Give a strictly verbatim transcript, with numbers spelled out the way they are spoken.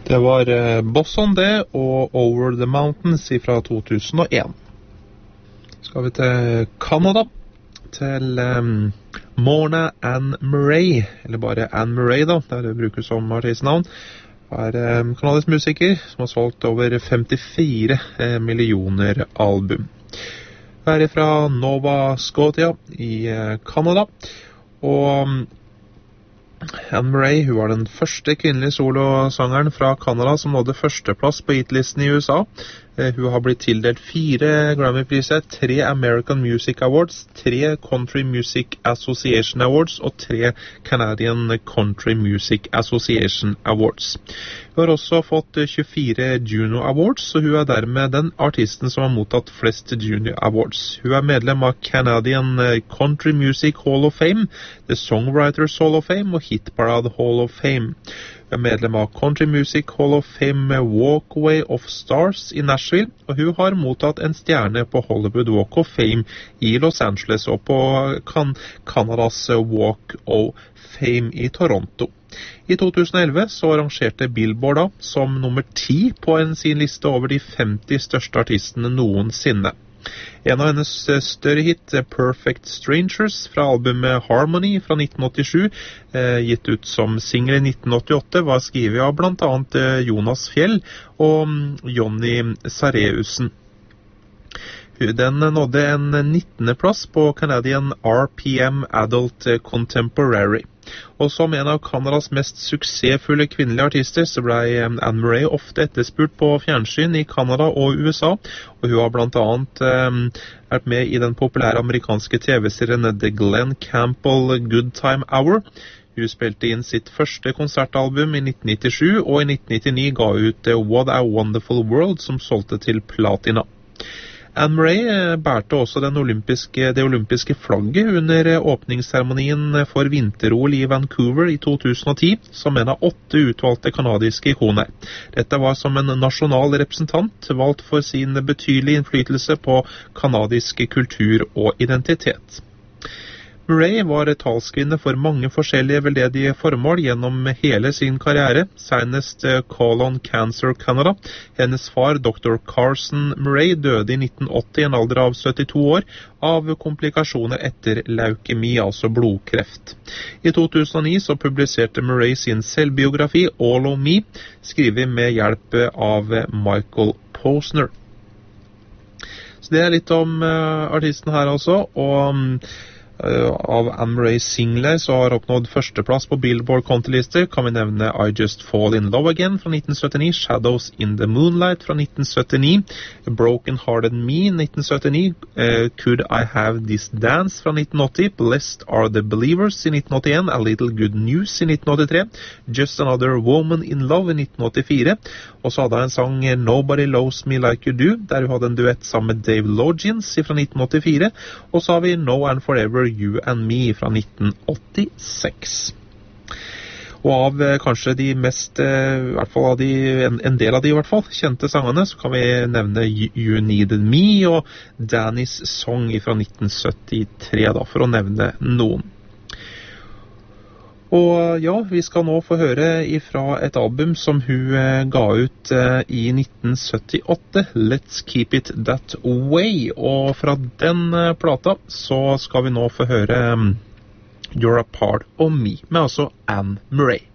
Det var eh, Boss on det og Over the Mountains fra to tusen og en. Skal vi til Canada, til um, Morna Ann Murray, eller bare Ann Murray da, der det brukes som artistnavn, er um, kanadisk musiker som har solgt over femtifire eh, millioner album. Hun er fra Nova Scotia i eh, Canada, og um, Ann Murray, hun var den første kvinnelige solosangeren fra Canada som nådde førsteplass på hitlisten i U S A. Eh, hun har blitt tildelt fire Grammy-priser, tre American Music Awards, tre Country Music Association Awards og tre Canadian Country Music Association Awards. Hun har også fått tjuefire Juno Awards, så hun er dermed den artisten som har mottatt flest Juno Awards. Hun er medlem av Canadian Country Music Hall of Fame, The Songwriters Hall of Fame og Hit Parade Hall of Fame. Hun er medlem av Country Music Hall of Fame Walkway of Stars i Nashville, og hun har mottatt en stjerne på Hollywood Walk of Fame i Los Angeles og på kan Kanadas Walk of Fame i Toronto. I to tusen og elleve så arrangerte Billboard da, som nummer ti på en sin liste over de femti største artistene noensinne. En av hennes større hit, Perfect Strangers, fra albumet Harmony fra nitten åttisju, eh, gitt ut som single i nitten åttiåtte, var skrevet av blant annet eh, Jonas Fjell og Johnny Sareusen. Den nådde en nittende plass på Canadian R P M Adult Contemporary. Og som en av Kanadas mest suksessfulle kvinnelige artister, så ble Ann Murray ofte etterspurt på fjernsyn i Kanada og U S A, og hun har blant annet um, vært med i den populære amerikanske T V-serien The Glenn Campbell Good Time Hour. Hun spilte inn sitt første konsertalbum i nitten nittisju, og i nitten nittini ga ut What a Wonderful World, som solgte til platina. Ann Murray bærte også den olympiske, det olympiske flagget under åpningsseremonien for vinter-O L i Vancouver i to tusen og ti, som en av åtte utvalgte kanadiske ikoner. Dette var som en nasjonal representant, valgt for sin betydelige innflytelse på kanadisk kultur og identitet. Murray var talskvinne for mange forskjellige veldedige formål gjennom hele sin karriere, senest Call on Cancer Canada. Hennes far, doktor Carson Murray, døde i nitten åtti i en alder av syttito år av komplikasjoner etter leukemi, altså blodkreft. I to tusen og ni så publiserte Murray sin selvbiografi All of Me, skrevet med hjelp av Michael Posner. Så det er litt om uh, artisten her også, og um, av Ann Murrays singler så har oppnådd førsteplass på Billboard Country-lister, kan vi nevne I Just Fall in Love Again fra nitten syttini, Shadows in the Moonlight fra nitten syttini, Broken Hearted Me nitten syttini, uh, Could I Have This Dance fra nitten åtti, Blessed Are the Believers i nitten åttien, A Little Good News i nitten åttitre, Just Another Woman in Love i nitten åttifire, og så hadde han en sang Nobody Loves Me Like You Do, der hun hadde en duett sammen med Dave Logins fra nitten åttifire, og så har vi No and Forever You and Me fra nitten åttiseks. Og av eh, kanskje de mest, eh, i hvert fall av de, en, en del av de i hvert fall, kjente sangene, så kan vi nevne You, you Needed Me og Danny's Song fra nitten syttitre, da, for å nevne noen. Og ja, vi skal nå få høre ifra et album som hun eh, ga ut eh, i nitten syttiåtte, Let's Keep It That Way. Og fra den eh, plata så skal vi nå få høre um, You're a Part of Me, med altså Ann Murray.